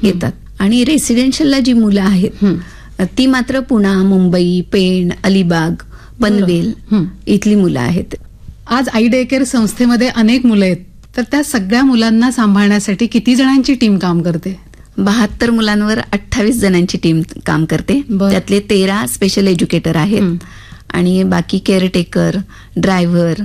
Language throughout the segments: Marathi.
येतात. आणि रेसिडेन्शियलला जी मुलं आहेत ती मात्र पुणा, मुंबई, पेण, अलिबाग, पनवेल इथली मुलं आहेत. आज आई डे केअर संस्थेमध्ये अनेक मुलं आहेत, तर त्या सगळ्या मुलांना सांभाळण्यासाठी किती जणांची टीम काम करते? 72 मुलांवर 28 जणांची टीम काम करते. त्यातले 13 स्पेशल एज्युकेटर आहेत आणि बाकी केअरटेकर, ड्रायव्हर,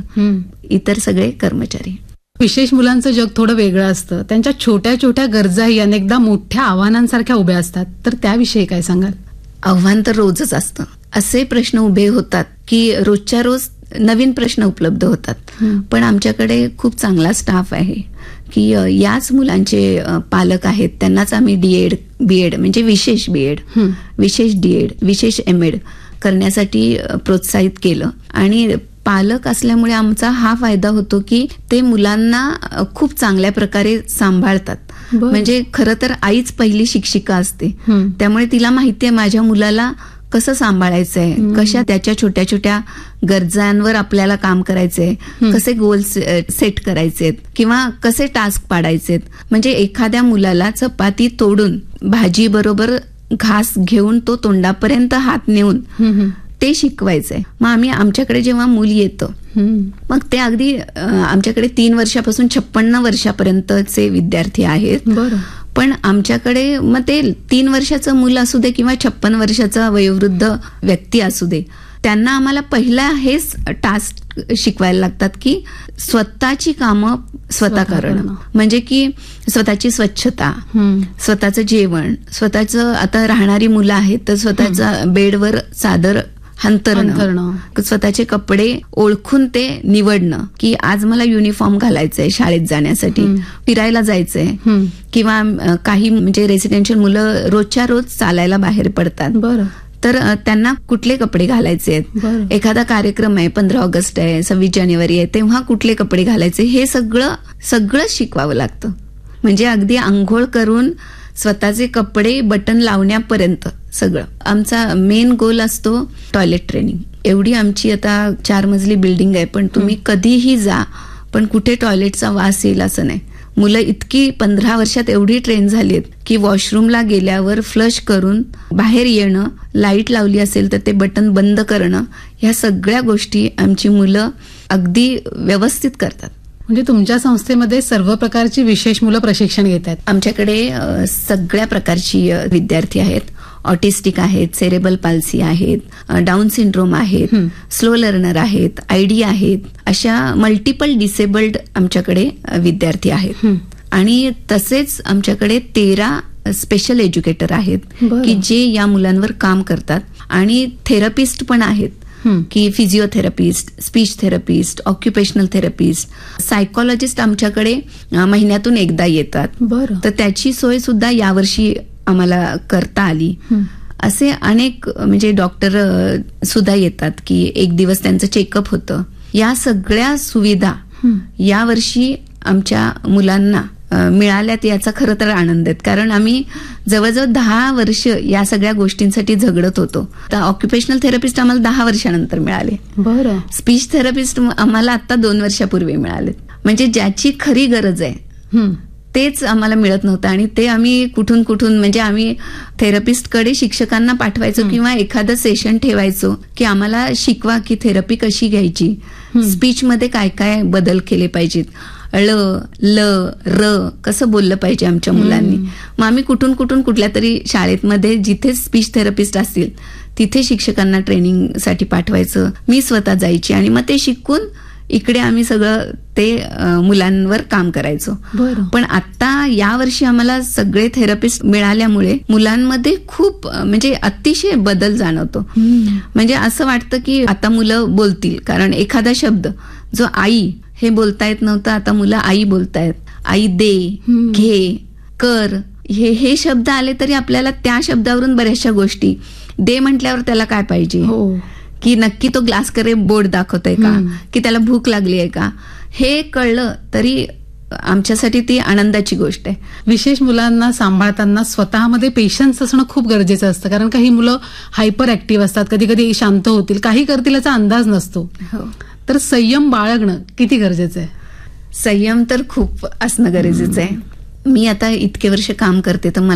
इतर सगळे कर्मचारी. विशेष मुलांचं जग थोडं वेगळं असतं. त्यांच्या छोट्या छोट्या गरजाही अनेकदा मोठ्या आव्हानांसारख्या उभ्या असतात, तर त्याविषयी काय सांगाल? आव्हान तर रोजच असतं. असे प्रश्न उभे होतात की रोजच्या रोज नवीन प्रश्न उपलब्ध होतात. पण आमच्याकडे खूप चांगला स्टाफ आहे की याच मुलांचे पालक आहेत, त्यांनाच आम्ही डीएड, बीएड म्हणजे विशेष बीएड, विशेष डीएड, विशेष एमएड करण्यासाठी प्रोत्साहित केलं. आणि पालक असल्यामुळे आमचा हा फायदा होतो की ते मुलांना खूप चांगल्या प्रकारे सांभाळतात. म्हणजे खरं तर आईच पहिली शिक्षिका असते, त्यामुळे तिला माहिती आहे माझ्या मुलाला कसं सांभाळायचंय, कशा त्याच्या छोट्या छोट्या गरजांवर आपल्याला काम करायचंय, कसे गोल सेट करायचेत किंवा कसे टास्क पाडायचेत. म्हणजे एखाद्या मुलाला चपाती तोडून भाजी बरोबर घास घेऊन तो तोंडापर्यंत हात नेऊन ते शिकवायचंय. मग आम्ही आमच्याकडे जेव्हा मूल येतं मग ते अगदी आमच्याकडे 3 वर्षापासून 56 वर्षापर्यंतचे विद्यार्थी आहेत. पण आमच्याकडे मग ते 3 वर्षाचं मुलं असू दे किंवा 56 वर्षाचा वयोवृद्ध व्यक्ती असू दे, त्यांना आम्हाला पहिला हेच टास्क शिकवायला लागतात की स्वतःची कामं स्वतः करणं. म्हणजे की स्वतःची स्वच्छता, स्वतःचं जेवण, स्वतःचं, आता राहणारी मुलं आहेत तर स्वतःचा बेडवर चादर हंतरणं, स्वतःचे कपडे ओळखून ते निवडणं की आज मला युनिफॉर्म घालायचंय शाळेत जाण्यासाठी, फिरायला जायचंय, किंवा काही म्हणजे रेसिडेन्शियल मुलं रोजच्या रोज चालायला बाहेर पडतात, तर त्यांना कुठले कपडे घालायचे आहेत, एखादा कार्यक्रम आहे, 15 ऑगस्ट आहे, 26 जानेवारी आहे, तेव्हा कुठले कपडे घालायचे, हे सगळं शिकवावं लागतं. म्हणजे अगदी आंघोळ करून स्वतःचे कपडे बटन लावण्यापर्यंत सगळं. आमचा मेन गोल असतो टॉयलेट ट्रेनिंग. एवढी आमची आता 4 मजली बिल्डिंग आहे, पण तुम्ही कधीही जा पण कुठे टॉयलेटचा वास येईल असं नाही. मुलं इतकी 15 वर्षात एवढी ट्रेन झाली आहेत की वॉशरूमला गेल्यावर फ्लश करून बाहेर येणं, लाईट लावली असेल तर ते बटन बंद करणं, ह्या सगळ्या गोष्टी आमची मुलं अगदी व्यवस्थित करतात. म्हणजे तुमच्या संस्थेमध्ये सर्व प्रकारची विशेष मुलं प्रशिक्षण घेत आहेत? आमच्याकडे सगळ्या प्रकारची विद्यार्थी आहेत. ऑटिस्टिक आहेत, सेरेबल पाल्सी आहेत, डाऊन सिंड्रोम आहेत, स्लो लर्नर आहेत, आयडी आहेत, अशा मल्टिपल डिसेबल्ड आमच्याकडे विद्यार्थी आहेत. आणि तसेच आमच्याकडे 13 स्पेशल एज्युकेटर आहेत की जे या मुलांवर काम करतात. आणि थेरपिस्ट पण आहेत की physiotherapist, speech therapist, occupational therapist, psychologist आमच्याकडे महिन्यातून एकदा येतात. तर त्याची सोय सुद्धा यावर्षी आम्हाला करता आली. असे अनेक म्हणजे डॉक्टर सुद्धा येतात की एक दिवस त्यांचं चेकअप होतं. या सगळ्या सुविधा यावर्षी आमच्या मुलांना मिळाल्यात याचा खरं तर आनंद आहेत. कारण आम्ही जवळजवळ 10 वर्ष या सगळ्या गोष्टींसाठी झगडत होतो. तर ऑक्युपेशनल थेरपिस्ट आम्हाला 10 वर्षानंतर मिळाले. स्पीच थेरपिस्ट आम्हाला आता 2 वर्षापूर्वी मिळाले. म्हणजे ज्याची खरी गरज आहे तेच आम्हाला मिळत नव्हतं. आणि ते आम्ही कुठून म्हणजे आम्ही थेरपिस्टकडे शिक्षकांना पाठवायचो किंवा एखादं सेशन ठेवायचो की आम्हाला शिकवा की थेरपी कशी घ्यायची, स्पीचमध्ये काय काय बदल केले पाहिजेत, ल र कसं बोललं पाहिजे आमच्या मुलांनी. मग आम्ही कुठून कुठल्या तरी शाळेमध्ये जिथे स्पीच थेरपिस्ट असतील तिथे शिक्षकांना ट्रेनिंगसाठी पाठवायचं. मी स्वतः जायची आणि मग ते शिकून इकडे आम्ही सगळं ते मुलांवर काम करायचो. पण आता यावर्षी आम्हाला सगळे थेरपिस्ट मिळाल्यामुळे मुलांमध्ये खूप म्हणजे अतिशय बदल जाणवतो. म्हणजे असं वाटतं की आता मुलं बोलतील, कारण एखादा शब्द जो आई हे बोलता येत नव्हतं, आता मुलं आई बोलतायत. आई दे, घे, कर, हे शब्द आले तरी आपल्याला त्या शब्दावरून बऱ्याचशा गोष्टी, दे म्हटल्यावर त्याला काय पाहिजे, की नक्की तो ग्लास करे बोर्ड दाखवतोय का, की त्याला भूक लागली आहे का, हे कळलं तरी आमच्यासाठी ती आनंदाची गोष्ट आहे. विशेष मुलांना सांभाळताना स्वतःमध्ये पेशन्स असणं खूप गरजेचं असतं. कारण काही मुलं हायपर ऍक्टिव्ह असतात, कधी कधी शांत होतील, काही करतील याचा अंदाज नसतो. तर संयम बाळगणं किती गरजेचं आहे? संयम तर खूप असणं गरजेचं आहे. मी आता इतके वर्ष काम करते तर मला